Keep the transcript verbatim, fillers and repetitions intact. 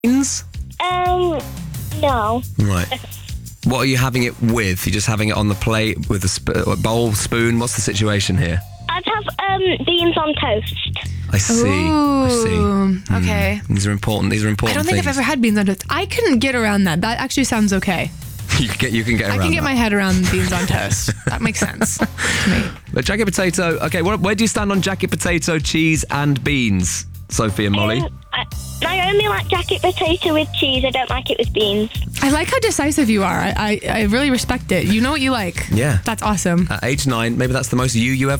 beans? Um, no. Right. What are you having it with? You're just having it on the plate with a sp- a bowl, spoon? What's the situation here? I'd have um beans on toast. I see. I see. Ooh, okay. Mm. These are important. These are I important don't think things. I've ever had beans on toast. I couldn't get around that. That actually sounds okay. You can get, you can get around I can get that. my head around beans on toast. That makes sense to me. But jacket potato, okay, where, where do you stand on jacket potato, cheese and beans, Sophie and Molly? Um, I, I only like jacket potato with cheese. I don't like it with beans. I like how decisive you are. I, I, I really respect it. You know what you like. Yeah. That's awesome. At age nine, maybe that's the most you you ever